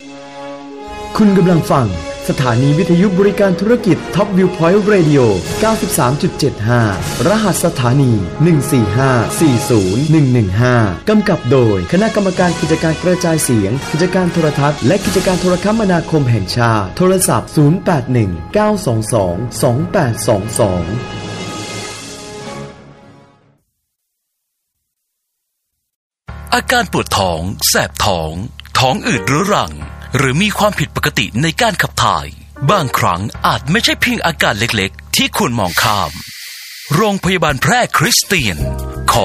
คุณกำลังฟังสถานีวิทยุบริการธุรกิจ Top View Point Radio 93.75 รหัสสถานี 145401115 กำกับโดยคณะกรรมการกิจการกระจายเสียงกิจการโทรทัศน์และกิจการโทรคมนาคมแห่งชาติโทรศัพท์ 0819222822 อาการปวดท้องแสบท้องท้องอืดเรื้อรังหรือมีความผิดปกติในการขับถ่ายบางครั้งอาจไม่ใช่เพียงอาการเล็กๆที่ควรมองข้ามโรงพยาบาลแพร่คริสเตียน